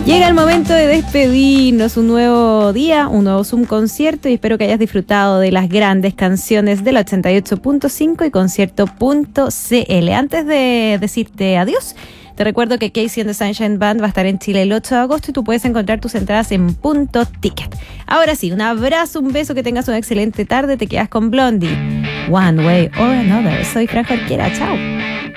Llega el momento de despedirnos, un nuevo día, un nuevo Zoom concierto y espero que hayas disfrutado de las grandes canciones del 88.5 y concierto.cl. Antes de decirte adiós, te recuerdo que Casey and the Sunshine Band va a estar en Chile el 8 de agosto y tú puedes encontrar tus entradas en Punto Ticket. Ahora sí, un abrazo, un beso, que tengas una excelente tarde, te quedas con Blondie. One Way or Another. Soy Fran Jorquera, chao.